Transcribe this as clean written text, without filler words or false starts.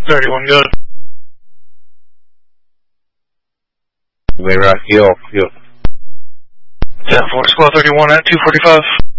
31, good. Way rock, yo. 10-4, squad 31 at 245.